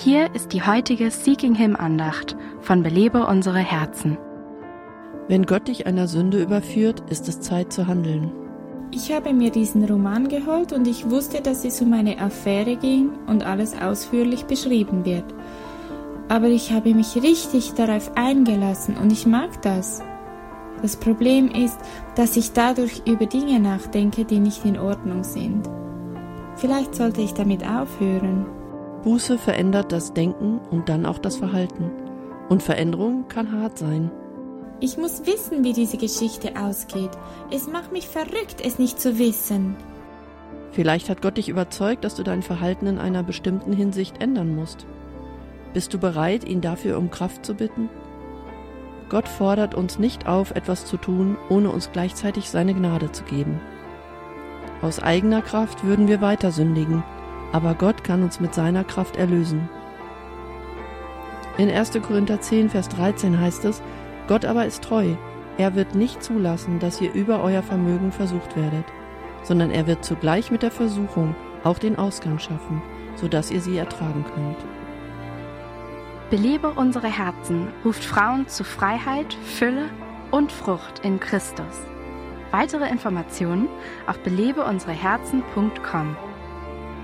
Hier ist die heutige Seeking Him Andacht von Belebe unsere Herzen. Wenn Gott dich einer Sünde überführt, ist es Zeit zu handeln. Ich habe mir diesen Roman geholt und ich wusste, dass es um eine Affäre ging und alles ausführlich beschrieben wird. Aber ich habe mich richtig darauf eingelassen und ich mag das. Das Problem ist, dass ich dadurch über Dinge nachdenke, die nicht in Ordnung sind. Vielleicht sollte ich damit aufhören. Buße verändert das Denken und dann auch das Verhalten. Und Veränderung kann hart sein. Ich muss wissen, wie diese Geschichte ausgeht. Es macht mich verrückt, es nicht zu wissen. Vielleicht hat Gott dich überzeugt, dass du dein Verhalten in einer bestimmten Hinsicht ändern musst. Bist du bereit, ihn dafür um Kraft zu bitten? Gott fordert uns nicht auf, etwas zu tun, ohne uns gleichzeitig seine Gnade zu geben. Aus eigener Kraft würden wir weiter sündigen, aber Gott kann uns mit seiner Kraft erlösen. In 1. Korinther 10, Vers 13 heißt es: Gott aber ist treu, er wird nicht zulassen, dass ihr über euer Vermögen versucht werdet, sondern er wird zugleich mit der Versuchung auch den Ausgang schaffen, sodass ihr sie ertragen könnt. Belebe unsere Herzen ruft Frauen zu Freiheit, Fülle und Frucht in Christus. Weitere Informationen auf belebeunsereherzen.com.